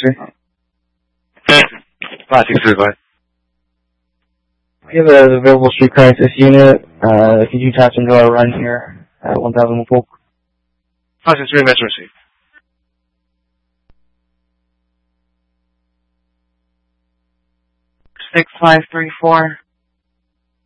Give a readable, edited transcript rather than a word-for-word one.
emergency? 563, go ahead. We have an available street crisis unit. Could you tap into our run here at 1000 Polk? 563, message received. 6534.